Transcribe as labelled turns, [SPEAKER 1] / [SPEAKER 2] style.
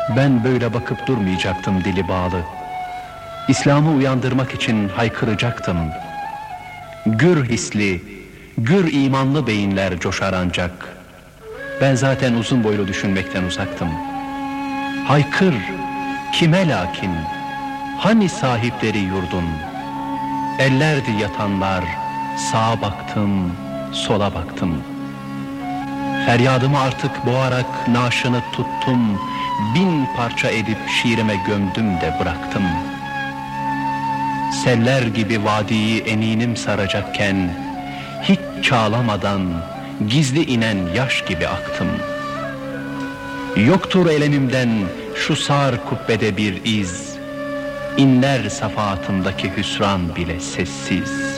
[SPEAKER 1] Ben böyle bakıp durmayacaktım dili bağlı. İslam'ı uyandırmak için haykıracaktım. Gür hisli, gür imanlı beyinler coşar ancak. Ben zaten uzun boylu düşünmekten uzaktım. Haykır, kime lakin? Hani sahipleri yurdun? Ellerdi yatanlar, sağa baktım, sola baktım. Feryadımı artık boğarak naaşını tuttum, 1000 parça edip şiirime gömdüm de bıraktım. Seller gibi vadiyi eninim saracakken, hiç çağlamadan gizli inen yaş gibi aktım. Yoktur elemimden şu sağır kubbede bir iz, İnler safahatındaki hüsran bile sessiz.